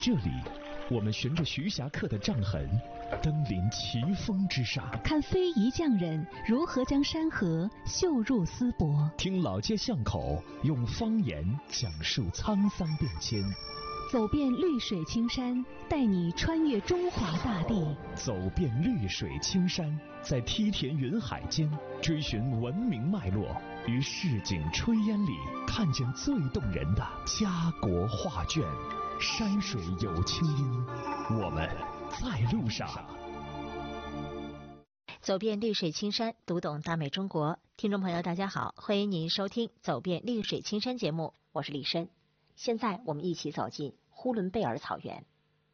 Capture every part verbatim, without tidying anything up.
这里，我们循着徐霞客的杖痕，登临奇峰之上， 看非遗匠人如何将山河绣入丝帛， 听老街巷口用方言讲述沧桑变迁， 走遍绿水青山，带你穿越中华大地。 走遍绿水青山，在梯田云海间追寻文明脉络，于市井炊烟里看见最动人的家国画卷。山水有清音，我们在路上。 走遍绿水青山，读懂大美中国。听众朋友大家好，欢迎您收听走遍绿水青山节目，我是李申。现在我们一起走进呼伦贝尔草原。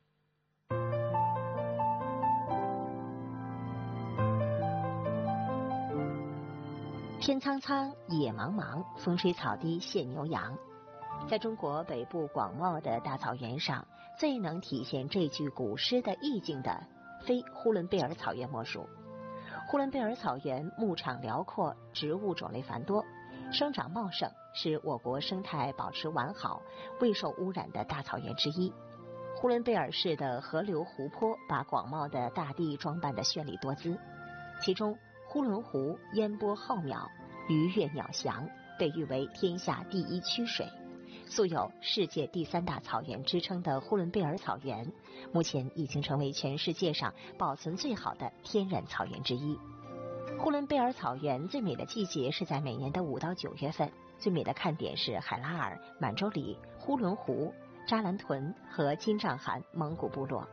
天苍苍，野茫茫，风吹草低见牛羊。在中国北部广袤的大草原上，最能体现这句古诗的意境的，非呼伦贝尔草原莫属。呼伦贝尔草原牧场辽阔，植物种类繁多，生长茂盛，是我国生态保持完好、未受污染的大草原之一。呼伦贝尔市的河流湖泊把广袤的大地装扮得绚丽多姿，其中呼伦湖烟波浩渺，鱼跃鸟翔，被誉为天下第一曲水。素有世界第三大草原之称的呼伦贝尔草原，目前已经成为全世界上保存最好的天然草原之一。呼伦贝尔草原最美的季节是在每年的五到九月份，最美的看点是海拉尔、满洲里、呼伦湖、扎兰屯和金帐汗蒙古部落。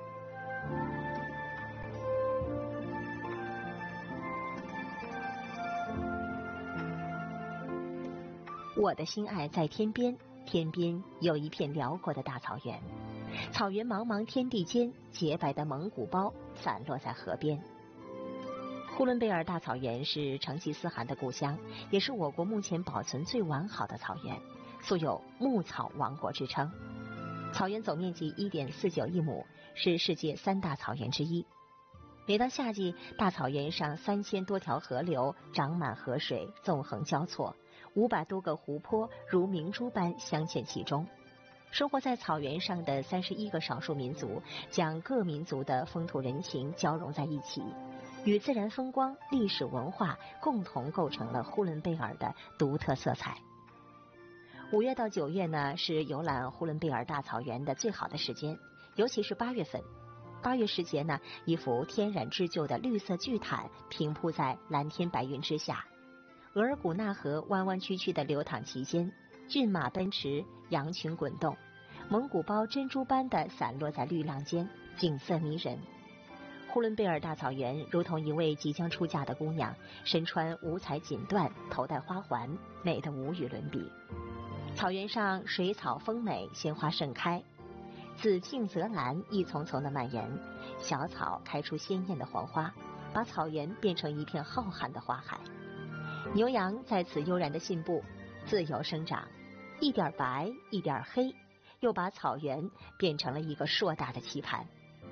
我的心爱在天边，天边有一片辽阔的大草原，草原茫茫天地间，洁白的蒙古包散落在河边。呼伦贝尔大草原是成吉思汗的故乡，也是我国目前保存最完好的草原，素有牧草王国之称。草原总面积 一点四九亿亩，是世界三大草原之一。每到夏季，大草原上三千多条河流长满河水，纵横交错，五百多个湖泊如明珠般镶嵌其中。生活在草原上的三十一个少数民族，将各民族的风土人情交融在一起，与自然风光、历史文化共同构成了呼伦贝尔的独特色彩。五月到九月呢，是游览呼伦贝尔大草原的最好的时间，尤其是八月份。八月时节呢，一幅天然织就的绿色巨毯平铺在蓝天白云之下，额尔古纳河弯弯曲曲地流淌其间，骏马奔驰，羊群滚动，蒙古包珍珠般地散落在绿浪间，景色迷人。呼伦贝尔大草原如同一位即将出嫁的姑娘，身穿五彩锦缎，头戴花环，美得无与伦比。草原上水草丰美，鲜花盛开，紫茎泽兰一丛丛的蔓延，小草开出鲜艳的黄花，把草原变成一片浩瀚的花海。牛羊在此悠然的信步，自由生长，一点白一点黑，又把草原变成了一个硕大的棋盘。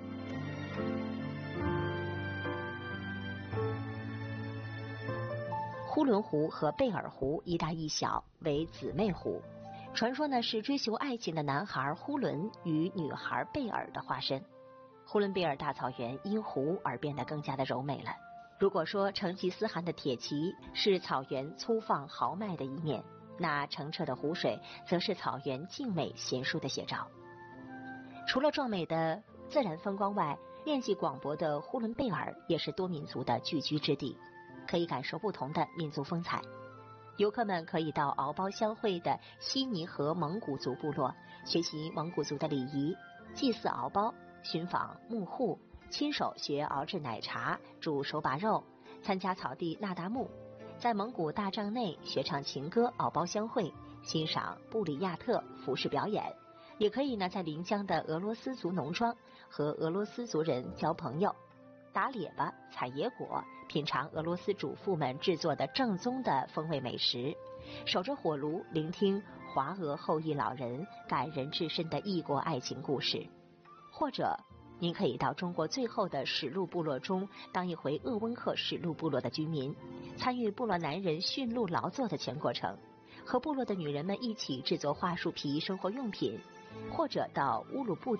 呼伦湖和贝尔湖一大一小，为姊妹湖。传说呢是追求爱情的男孩呼伦与女孩贝尔的化身。呼伦贝尔大草原因湖而变得更加的柔美了。如果说成吉思汗的铁骑是草原粗放豪迈的一面，那澄澈的湖水则是草原静美贤淑的写照。除了壮美的自然风光外，面积广博的呼伦贝尔也是多民族的聚居之地，可以感受不同的民族风采。游客们可以到敖包相会的悉尼河蒙古族部落，学习蒙古族的礼仪，祭祀敖包，寻访牧户，亲手学熬制奶茶，煮手把肉，参加草地那达慕，在蒙古大帐内学唱情歌敖包相会，欣赏布里亚特服饰表演。也可以呢在临江的俄罗斯族农庄和俄罗斯族人交朋友，打猎巴、采野果，品尝俄罗斯主妇们制作的正宗的风味美食，守着火炉聆听华俄后裔老人感人至深的异国爱情故事。或者您可以到中国最后的史鹿部落中当一回鄂温克史鹿部落的居民，参与部落男人驯鹿劳作的全过程，和部落的女人们一起制作桦树皮生活用品， 或者到乌鲁布